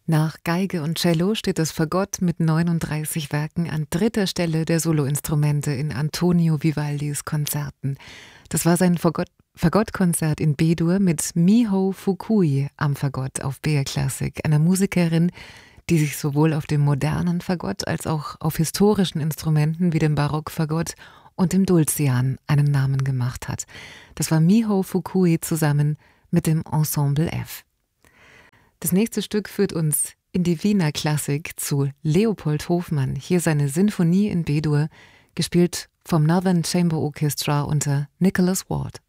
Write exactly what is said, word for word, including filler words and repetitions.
Nach Geige und Cello steht das Fagott mit neununddreißig Werken an dritter Stelle der Soloinstrumente in Antonio Vivaldis Konzerten. Das war sein Fagott Fagottkonzert in B-Dur mit Miho Fukui am Fagott auf B R Classic, einer Musikerin, die sich sowohl auf dem modernen Fagott als auch auf historischen Instrumenten wie dem Barockfagott und dem Dulcian einen Namen gemacht hat. Das war Miho Fukui zusammen mit dem Ensemble F. Das nächste Stück führt uns in die Wiener Klassik zu Leopold Hofmann. Hier seine Sinfonie in B-Dur, gespielt vom Northern Chamber Orchestra unter Nicholas Ward.